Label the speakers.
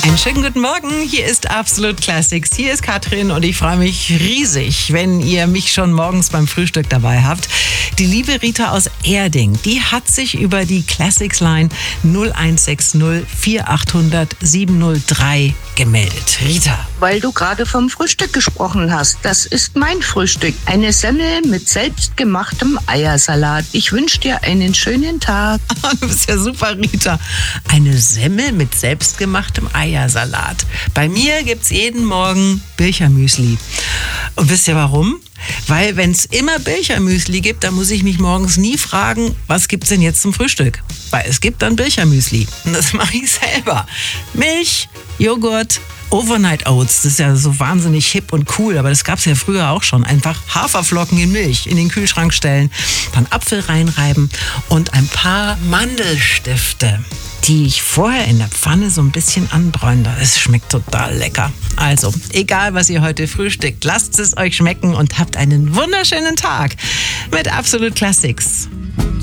Speaker 1: Einen schönen guten Morgen, hier ist Absolut Classics, hier ist Katrin und ich freue mich riesig, wenn ihr mich schon morgens beim Frühstück dabei habt. Die liebe Rita aus Erding, die hat sich über die Classics Line 0160 4800 703 gemeldet. Rita.
Speaker 2: Weil du gerade vom Frühstück gesprochen hast. Das ist mein Frühstück. Eine Semmel mit selbstgemachtem Eiersalat. Ich wünsche dir einen schönen Tag.
Speaker 1: Du bist ja super, Rita. Eine Semmel mit selbstgemachtem Eiersalat. Bei mir gibt's jeden Morgen Birchermüsli. Und wisst ihr warum? Weil wenn es immer Birchermüsli gibt, dann muss ich mich morgens nie fragen, was gibt's denn jetzt zum Frühstück? Weil es gibt dann Birchermüsli. Und das mache ich selber. Milch, Joghurt, Overnight Oats, das ist ja so wahnsinnig hip und cool, aber das gab es ja früher auch schon. Einfach Haferflocken in Milch in den Kühlschrank stellen, dann Apfel reinreiben und ein paar Mandelstifte, die ich vorher in der Pfanne so ein bisschen anbräune. Es schmeckt total lecker. Also, egal was ihr heute frühstückt, lasst es euch schmecken und habt einen wunderschönen Tag mit Absolut Classics.